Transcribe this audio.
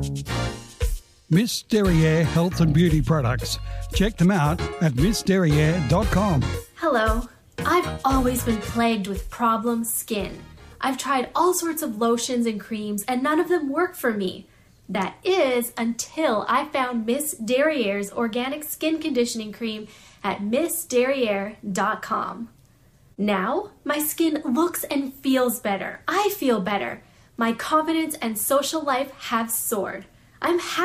Miss Derriere Health and Beauty Products. Check them out at missderriere.com. Hello. I've always been plagued with problem skin. I've tried all sorts of lotions and creams and none of them work for me. That is until I found Miss Derriere's organic skin conditioning cream at missderriere.com. Now, my skin looks and feels better. I feel better. My confidence and social life have soared. I'm happy